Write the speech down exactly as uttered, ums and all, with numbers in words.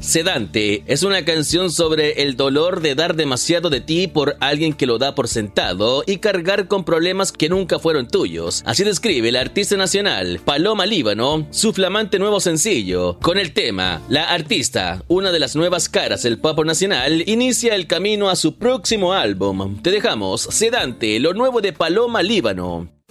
Sedante es una canción sobre el dolor de dar demasiado de ti por alguien que lo da por sentado y cargar con problemas que nunca fueron tuyos. Así describe la artista nacional Paloma Líbano su flamante nuevo sencillo. Con el tema, la artista, una de las nuevas caras del pop nacional, inicia el camino a su próximo álbum. Te dejamos Sedante, lo nuevo de Paloma Líbano.